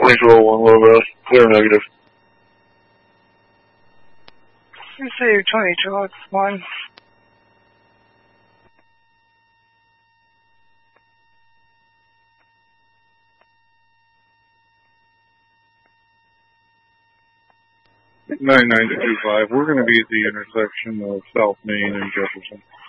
2201, low res, clear negative. Receive 2201. Nine 925. We're going to be at the intersection of South Main and Jefferson.